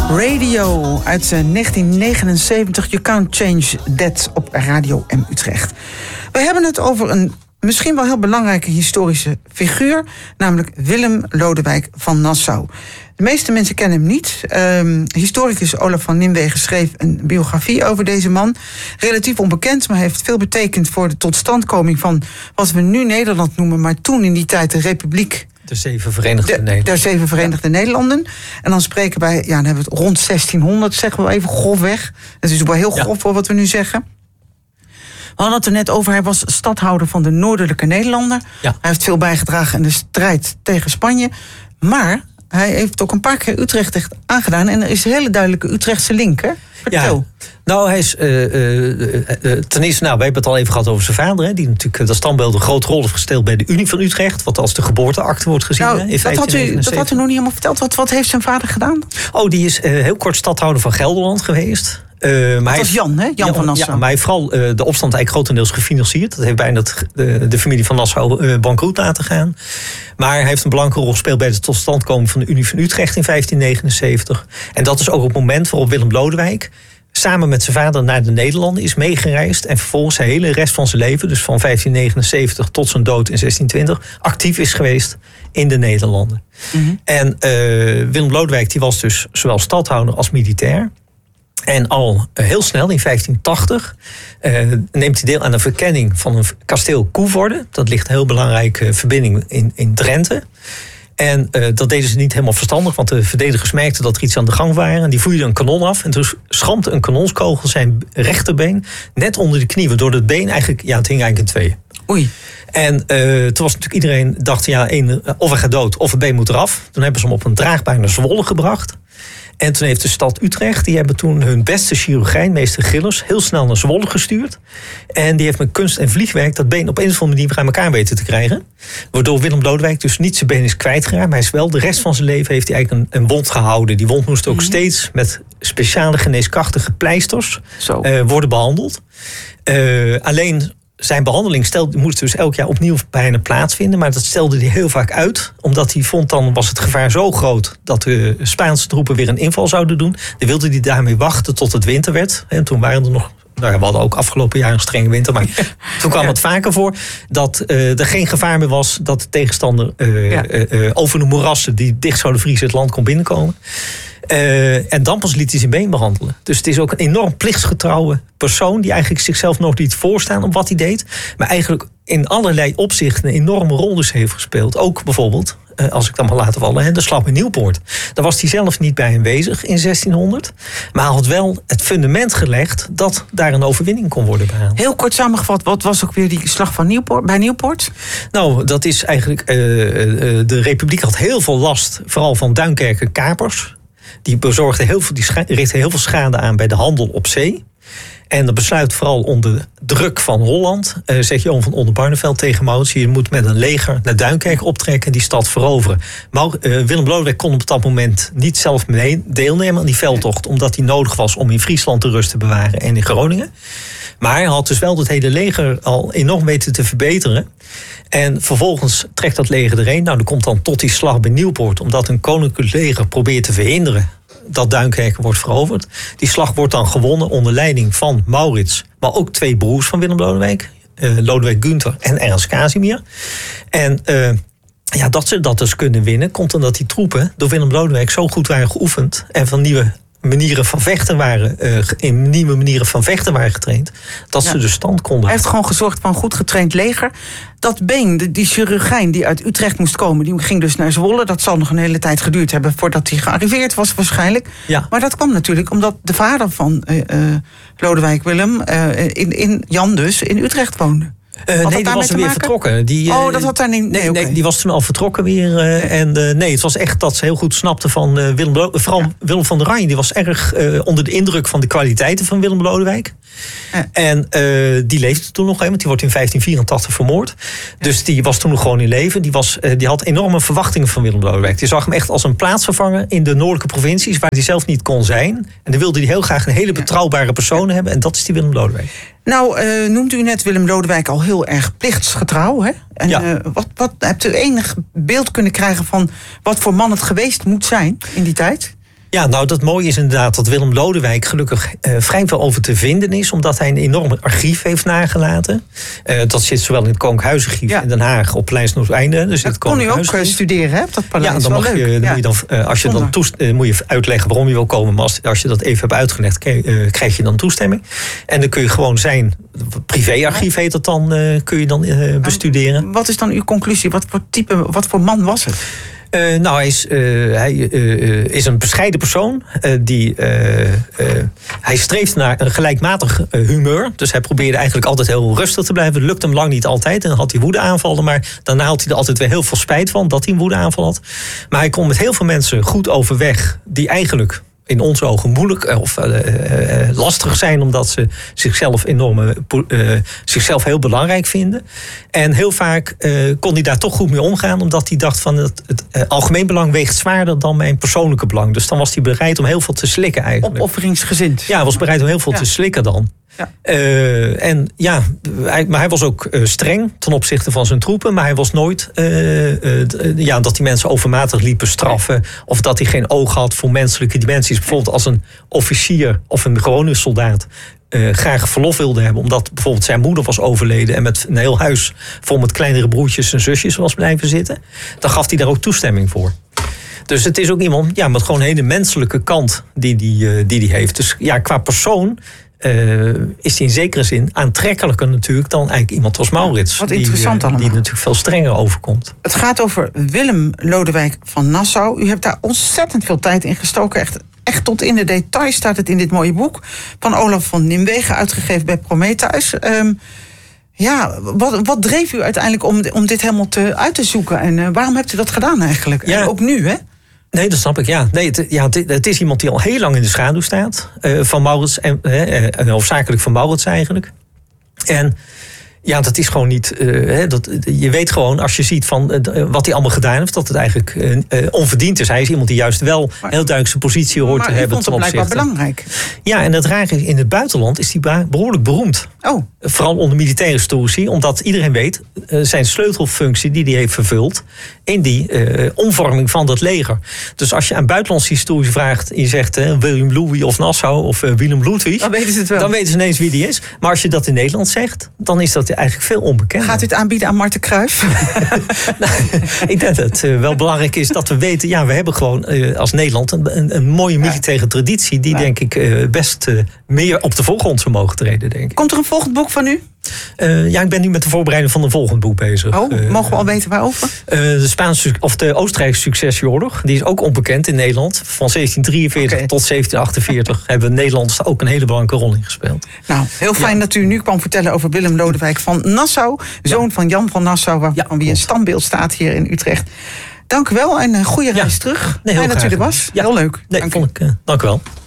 Radio uit 1979. You Can't Change That op Radio M Utrecht. We hebben het over een misschien wel heel belangrijke historische figuur, namelijk Willem Lodewijk van Nassau. De meeste mensen kennen hem niet. Historicus Olaf van Nimwegen schreef een biografie over deze man. Relatief onbekend, maar heeft veel betekend voor de totstandkoming van wat we nu Nederland noemen, maar toen in die tijd de Republiek. De Zeven Verenigde Nederlanden. De Zeven Verenigde Nederlanden. En dan spreken wij, dan hebben we het rond 1600, zeggen we even grofweg. Dat is wel heel grof voor wat we nu zeggen. We hadden het er net over, hij was stadhouder van de Noordelijke Nederlanden. Ja. Hij heeft veel bijgedragen in de strijd tegen Spanje. Maar hij heeft ook een paar keer Utrecht echt aangedaan. En er is een hele duidelijke Utrechtse link, hè? Vertel. Ja. Nou, hij is ten eerste, we hebben het al even gehad over zijn vader, hè, die natuurlijk dat standbeeld een grote rol heeft gespeeld bij de Unie van Utrecht, wat als de geboorteakte wordt gezien. Nou, in dat had u nog niet helemaal verteld. Wat heeft zijn vader gedaan? Oh, die is heel kort stadhouder van Gelderland geweest. Maar dat was Jan, hè? Jan van Nassau. Ja, maar hij heeft vooral de opstand eigenlijk grotendeels gefinancierd. Dat heeft bijna de familie van Nassau bankroet laten gaan. Maar hij heeft een belangrijke rol gespeeld bij de totstandkoming van de Unie van Utrecht in 1579. En dat is ook het moment waarop Willem Lodewijk samen met zijn vader naar de Nederlanden is meegereisd en vervolgens de hele rest van zijn leven, dus van 1579 tot zijn dood in 1620, actief is geweest in de Nederlanden. Mm-hmm. En Willem Lodewijk die was dus zowel stadhouder als militair. En al heel snel, in 1580, neemt hij deel aan de verkenning van een kasteel Coevorden. Dat ligt een heel belangrijke verbinding in Drenthe. En dat deden ze niet helemaal verstandig, want de verdedigers merkten dat er iets aan de gang waren. En die voerden een kanon af. En toen schampte een kanonskogel zijn rechterbeen net onder de knie, waardoor het been eigenlijk, het hing eigenlijk in tweeën. Oei. En toen was natuurlijk iedereen, dacht of hij gaat dood of het been moet eraf. Toen hebben ze hem op een draagbaan naar Zwolle gebracht. En toen heeft de stad Utrecht, die hebben toen hun beste chirurgijn, meester Gillers, heel snel naar Zwolle gestuurd. En die heeft met kunst en vliegwerk dat been op een of andere manier aan elkaar weten te krijgen. Waardoor Willem Lodewijk dus niet zijn been is kwijtgeraakt, maar hij is wel de rest van zijn leven heeft hij eigenlijk een wond gehouden. Die wond moest ook steeds met speciale geneeskrachtige pleisters worden behandeld. Alleen zijn behandeling moest dus elk jaar opnieuw bijna plaatsvinden. Maar dat stelde hij heel vaak uit. Omdat hij vond, dan was het gevaar zo groot dat de Spaanse troepen weer een inval zouden doen. Dan wilde hij daarmee wachten tot het winter werd. En toen waren er nog, we hadden ook afgelopen jaar een strenge winter. Maar toen kwam het vaker voor dat er geen gevaar meer was dat de tegenstander over de moerassen die dicht zouden vriezen het land kon binnenkomen. En dan pas liet hij zijn been behandelen. Dus het is ook een enorm plichtsgetrouwe persoon die eigenlijk zichzelf nog niet voorstaan op wat hij deed. Maar eigenlijk in allerlei opzichten een enorme rol dus heeft gespeeld. Ook bijvoorbeeld, als ik dan maar laten vallen, de slag bij Nieuwpoort. Daar was hij zelf niet bij aanwezig in 1600. Maar hij had wel het fundament gelegd dat daar een overwinning kon worden behaald. Heel kort samengevat, wat was ook weer die slag van bij Nieuwpoort? Nou, dat is eigenlijk, de Republiek had heel veel last, vooral van Duinkerker kapers. Die richtte heel veel schade aan bij de handel op zee. En dat besluit vooral onder druk van Holland. Zegt Johan van Oldenbarneveld tegen Maurits: je moet met een leger naar Duinkerke optrekken en die stad veroveren. Maar Willem Lodewijk kon op dat moment niet zelf deelnemen aan die veldtocht, omdat die nodig was om in Friesland de rust te bewaren en in Groningen. Maar hij had dus wel het hele leger al enorm weten te verbeteren. En vervolgens trekt dat leger erheen. Nou, dat komt dan tot die slag bij Nieuwpoort, omdat een koninklijk leger probeert te verhinderen dat Duinkerke wordt veroverd. Die slag wordt dan gewonnen onder leiding van Maurits, maar ook twee broers van Willem Lodewijk, Lodewijk Gunther en Ernst Casimir. En dat ze dat dus kunnen winnen, komt omdat die troepen door Willem Lodewijk zo goed waren geoefend en van nieuwe manieren van vechten waren getraind, dat ze dus stand konden. Hij heeft gewoon gezorgd voor een goed getraind leger. Dat been, die chirurgijn die uit Utrecht moest komen, die ging dus naar Zwolle. Dat zal nog een hele tijd geduurd hebben voordat hij gearriveerd was waarschijnlijk. Ja. Maar dat kwam natuurlijk omdat de vader van Lodewijk Willem, Jan dus, in Utrecht woonde. Nee, die was er weer vertrokken. Dat had daar niet. Nee, die was toen al vertrokken weer. Het was echt dat ze heel goed snapte van Willem van der Rijn. Die was erg onder de indruk van de kwaliteiten van Willem Lodewijk. En die leefde toen nog, want die wordt in 1584 vermoord. Dus die was toen nog gewoon in leven. Die had enorme verwachtingen van Willem Lodewijk. Die zag hem echt als een plaatsvervanger in de noordelijke provincies, waar hij zelf niet kon zijn. En dan wilde hij heel graag een hele betrouwbare persoon hebben. En dat is die Willem Lodewijk. Nou, noemt u net Willem Lodewijk al heel erg plichtsgetrouw, hè? En wat hebt u enig beeld kunnen krijgen van wat voor man het geweest moet zijn in die tijd? Ja, nou, dat mooie is inderdaad dat Willem Lodewijk gelukkig vrij veel over te vinden is. Omdat hij een enorm archief heeft nagelaten. Dat zit zowel in het Koninklijk Huisarchief in Den Haag op Pleins Noordeinde. Dus dat kon u ook studeren, hè, op dat paleis. Ja, dan mag moet je uitleggen waarom je wil komen. Maar als je dat even hebt uitgelegd, krijg je dan toestemming. En dan kun je gewoon zijn privéarchief heet dat dan, kun je dan bestuderen. Wat is dan uw conclusie? Wat voor man was het? Hij is een bescheiden persoon. Hij streeft naar een gelijkmatig humeur. Dus hij probeerde eigenlijk altijd heel rustig te blijven. Het lukte hem lang niet altijd. En dan had hij woedeaanvallen. Maar daarna had hij er altijd weer heel veel spijt van dat hij een woedeaanval had. Maar hij kon met heel veel mensen goed overweg die eigenlijk in onze ogen moeilijk of lastig zijn, omdat ze zichzelf heel belangrijk vinden. En heel vaak kon hij daar toch goed mee omgaan, omdat hij dacht van het algemeen belang weegt zwaarder dan mijn persoonlijke belang. Dus dan was hij bereid om heel veel te slikken eigenlijk. Opofferingsgezind. Ja, hij was bereid om heel veel te slikken dan. Ja. Maar hij was ook streng ten opzichte van zijn troepen. Maar hij was nooit dat die mensen overmatig liepen straffen. Of dat hij geen oog had voor menselijke dimensies. Bijvoorbeeld als een officier of een gewone soldaat graag verlof wilde hebben. Omdat bijvoorbeeld zijn moeder was overleden. En met een heel huis vol met kleinere broertjes en zusjes was blijven zitten. Dan gaf hij daar ook toestemming voor. Dus het is ook iemand met gewoon een hele menselijke kant die heeft. Dus ja, qua persoon is hij in zekere zin aantrekkelijker natuurlijk dan eigenlijk iemand als Maurits. Wat interessant allemaal. Die natuurlijk veel strenger overkomt. Het gaat over Willem Lodewijk van Nassau. U hebt daar ontzettend veel tijd in gestoken. Echt tot in de details staat het in dit mooie boek van Olaf van Nimwegen, uitgegeven bij Prometheus. Wat dreef u uiteindelijk om dit helemaal uit te zoeken? En waarom hebt u dat gedaan eigenlijk? Ja. En ook nu, hè? Nee, dat snap ik, ja. Nee, het is iemand die al heel lang in de schaduw staat. Van Maurits, en hoofdzakelijk van Maurits eigenlijk. En ja, dat is gewoon niet. Je weet gewoon, als je ziet van wat hij allemaal gedaan heeft, dat het eigenlijk onverdiend is. Hij is iemand die juist wel heel duidelijk zijn positie hoort te hebben. Maar vond het blijkbaar belangrijk. Ja, en het rare is, in het buitenland is hij behoorlijk beroemd. Oh. Vooral onder militaire historici, omdat iedereen weet zijn sleutelfunctie die hij heeft vervuld in die omvorming van dat leger. Dus als je aan buitenlandse historici vraagt en je zegt William Louis of Nassau of Willem Ludwig, dan weten ze het wel. Dan weten ze ineens wie die is. Maar als je dat in Nederland zegt, dan is dat eigenlijk veel onbekender. Gaat u het aanbieden aan Marten Cruijff? Ik denk dat het wel belangrijk is dat we weten, we hebben gewoon als Nederland een mooie militaire traditie die denk ik best meer op de voorgrond zou mogen treden, denk ik. Komt er een volgend boek van u? Ik ben nu met de voorbereiding van een volgend boek bezig. Mogen we al weten waarover? De Oostenrijkse Successieoorlog. Die is ook onbekend in Nederland. Van 1743 tot 1748 hebben Nederlanders ook een hele belangrijke rol in gespeeld. Nou, heel fijn dat u nu kwam vertellen over Willem Lodewijk van Nassau. Zoon van Jan van Nassau, van wie een standbeeld staat hier in Utrecht. Dank u wel en een goede reis terug. Fijn dat u er was. Heel leuk. Dank u wel.